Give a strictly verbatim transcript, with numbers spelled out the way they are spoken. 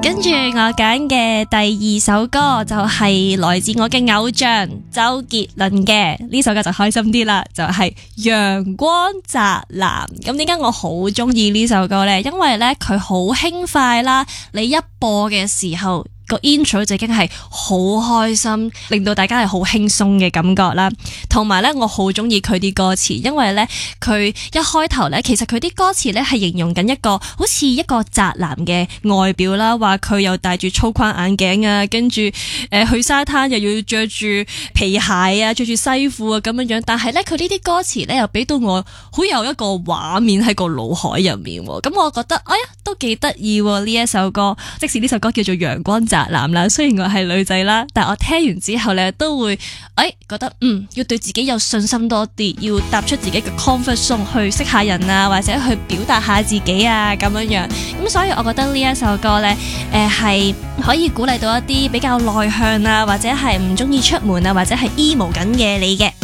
跟住我揀嘅第二首歌就係來自我嘅偶像周杰倫嘅，呢首歌就開心啲啦，就係陽光宅男。咁點解我好中意呢首歌呢？因為呢，佢好輕快啦，你一播嘅時候個 intro 就已經係好開心，令到大家係好輕鬆嘅感覺啦。同埋咧，我好中意佢啲歌詞，因為咧佢一開頭咧，其實佢啲歌詞咧係形容緊一個好似一個宅男嘅外表啦，話佢又戴住粗框眼鏡啊，跟住誒、呃、去沙灘又要着住皮鞋啊，着住西褲啊咁樣樣。但係咧，佢呢啲歌詞咧又俾到我好有一個畫面喺個腦海入面，咁我覺得哎呀都幾得意呢一首歌。即使呢首歌叫做陽光宅男啦，雖然我係女仔啦，但我聽完之後咧都會誒、哎、覺得嗯要對自己有信心多啲，要踏出自己嘅 comfort zone 去識下人啊，或者去表達下自己啊咁樣樣。咁所以我覺得呢一首歌咧誒係可以鼓勵到一啲比較內向啊，或者係唔中意出門啊，或者係 emo 緊嘅你嘅。